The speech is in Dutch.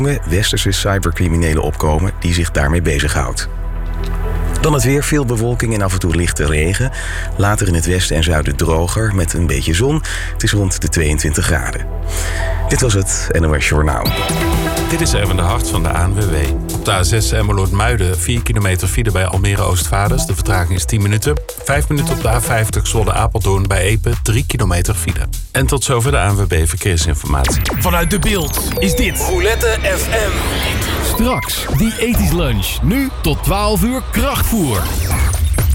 westerse cybercriminelen opkomen die zich daarmee bezighoudt. Dan het weer, veel bewolking en af en toe lichte regen. Later in het westen en zuiden droger met een beetje zon. Het is rond de 22 graden. Dit was het NOS Journaal. Dit is Erwin de Hart van de ANWB. Op de A6 Emmeloord-Muiden 4 kilometer file bij Almere Oostvaarders. De vertraging is 10 minuten. 5 minuten op de A50 Zwolle-Apeldoorn bij Epe. 3 kilometer file. En tot zover de ANWB Verkeersinformatie. Vanuit De Bilt is dit Roulette FM. Straks die ethisch lunch. Nu tot 12 uur krachtvoer.